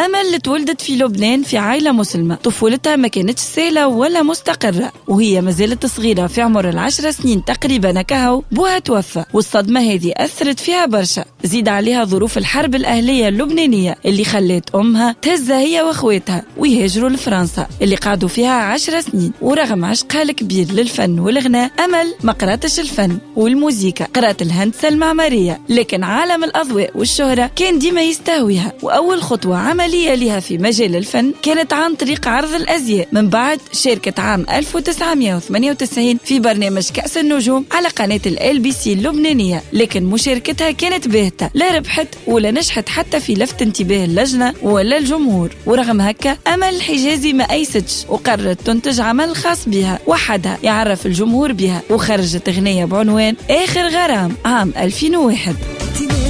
أمل تولدت في لبنان في عائلة مسلمة. طفولتها ما كانتش سهلة ولا مستقرة، وهي ما زالت صغيرة في عمر 10 سنين تقريبا كهو بوها توفى، والصدمة هذه أثرت فيها برشا. زيد عليها ظروف الحرب الأهلية اللبنانية اللي خلت أمها تهزها هي وأخواتها ويهاجروا لفرنسا اللي قعدوا فيها 10 سنين. ورغم عشقها الكبير للفن والغناء، أمل ما قراتش الفن والموسيقى، قرات الهندسة المعمارية، لكن عالم الأضواء والشهرة كان ديما يستهويها. وأول خطوة عملية لها في مجال الفن كانت عن طريق عرض الأزياء. من بعد شاركت عام 1998 في برنامج كأس النجوم على قناة LBC اللبنانية، لكن مشاركتها كانت باهتة، لا ربحت ولا نجحت حتى في لفت انتباه اللجنة ولا الجمهور. ورغم هكا أمل الحجازي ما أيستش وقررت تنتج عمل خاص بها وحدها يعرف الجمهور بها، وخرجت أغنية بعنوان آخر غرام عام 2001.